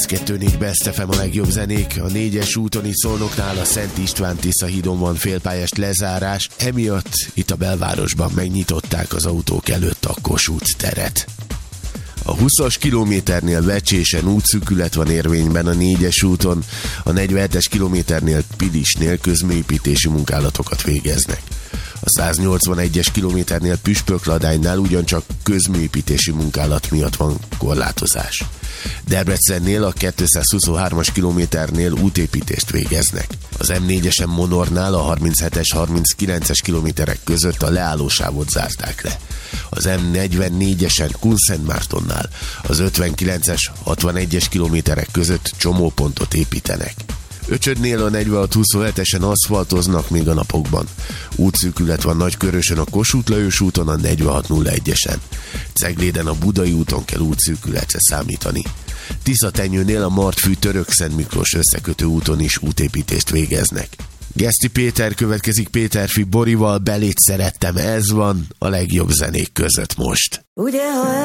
2-4 Best FM a legjobb zenék. A 4-es úton itt Szolnoknál a Szent István-Tisza hídon van félpályás lezárás, emiatt itt a belvárosban megnyitották az autók előtt a Kossuth teret. A 20-as kilométernél Vecsésen útszűkület van érvényben a 4-es úton, a 47-es kilométernél Pilisnél közműépítési munkálatokat végeznek. A 181-es kilométernél Püspökladánynál ugyancsak közműépítési munkálat miatt van korlátozás. Debrecennél a 223-as kilométernél útépítést végeznek. Az M4-esen Monornál a 37-es, 39-es kilométerek között a leállósávot zárták le. Az M44-esen Kunszentmártonnál az 59-es, 61-es kilométerek között csomópontot építenek. Öcsödnél a 46-27-esen aszfaltoznak még a napokban. Útszűkület van Nagykörösön a Kossuth Lajos úton a 46-01-esen. Cegléden a Budai úton kell útszűkületre számítani. Tiszatenyőnél a Martfű Törökszent Miklós összekötő úton is útépítést végeznek. Geszti Péter következik Péterfi Borival, Belét szerettem, ez van a legjobb zenék között most.